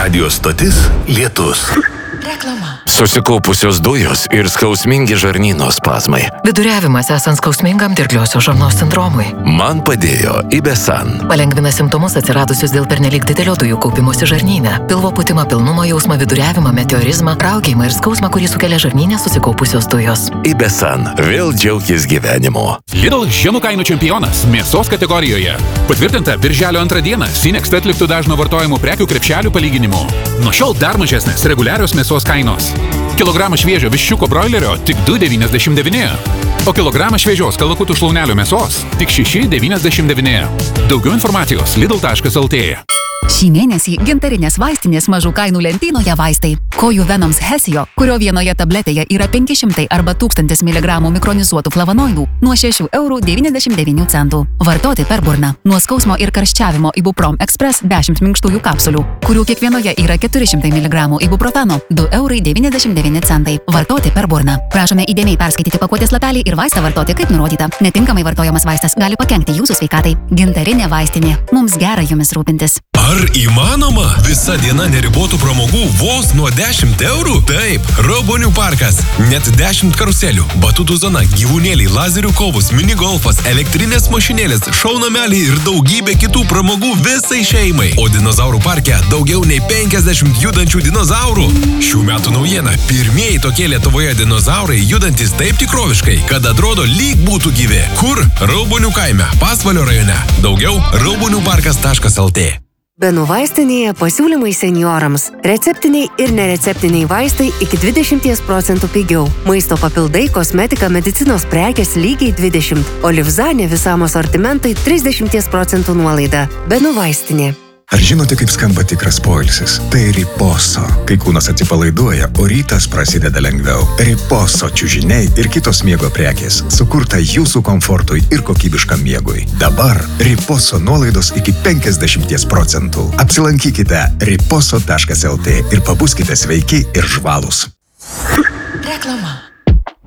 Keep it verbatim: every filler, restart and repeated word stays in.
Radio stotis Lietus. Reklama. Susikaupusios dujos ir skausmingi žarnyno spazmai. Viduriavimas esant skausmingam dirgliosios žarnos sindromui. Man padėjo Ibesan. Palengvina simptomus atsiradusius dėl pernelyg didelio dujų kaupimosi žarnyne. Pilvo pūtimą, pilnumo jausmą, viduriavimą, meteorizmą, raukėjimą ir skausmą, kurį sukelia žarnyne susikaupusios dujos. Ibesan. Vėl džiaukis gyvenimu. Lidl žemų kainų čempionas mėsos kategorijoje. Patvirtinta birželio antrą dieną Sinexta atliktų dažno vartojimo prekių krepšelių palyginimu. Nuo šiol dar mažesnės reguliarios mėsos kainos. Kilogramas šviežio viščiuko broilerio tik du devyniasdešimt devyni, o kilogramas šviežios kalakutų šlaunelių mėsos tik šeši devyniasdešimt devyni. Daugiau informacijos lidl taškas lt. Šį mėnesį gintarinės vaistinės mažų kainų lentynoje vaistai. Kojų venoms Hesio, kurio vienoje tabletėje yra penki šimtai arba tūkstantis miligramų mikronizuotų flavonoidų, nuo šešių eurų devyniasdešimt devynių centų. Vartoti per burną. Nuo skausmo ir karščiavimo Ibuprom Express dešimt minkštųjų kapsulių, kurių kiekvienoje yra keturi šimtai miligramų ibuprofeno, du eurai devyniasdešimt devyni centai. Vartoti per burną. Prašome įdėmiai perskaityti pakuotės lapelį ir vaistą vartoti kaip nurodyta. Netinkamai vartojamas vaistas gali pakenkti jūsų sveikatai. Gintarinė vaistinė. Mums gera jumis rūpintis. Ar įmanoma? Visa diena neribotų pramogų vos nuo dešimt eurų? Taip, Raubonių parkas. Net dešimt karuselių, batutų zona, gyvūnėliai, lazerių kovos, minigolfas, elektrinės mašinėlės, šaunameliai ir daugybė kitų pramogų visai šeimai. O dinozaurų parke daugiau nei penkiasdešimt judančių dinozaurų. Šių metų naujiena. Pirmieji tokie Lietuvoje dinozaurai judantis taip tikroviškai, kad atrodo lyg būtų gyvi. Kur? Raubonių kaime, Pasvalio rajone. Daugiau raubonių parkas taškas lt. Benų vaistinėje pasiūlymai senjorams. Receptiniai ir nereceptiniai vaistai iki dvidešimt procentų pigiau. Maisto papildai, kosmetika, medicinos prekės lygiai dvidešimt. O Livzanė visam asortimentui trisdešimt procentų nuolaida. Benų vaistinė. Ar žinote, kaip skamba tikras poilsis? Tai Riposo. Kai kūnas atsipalaiduoja, o rytas prasideda lengviau. Riposo čiužiniai ir kitos miego prekės. Sukurta jūsų komfortui ir kokybiškam miegui. Dabar Riposo nuolaidos iki penkiasdešimt procentų. Apsilankykite riposo taškas lt ir pabuskite sveiki ir žvalūs. Reklama.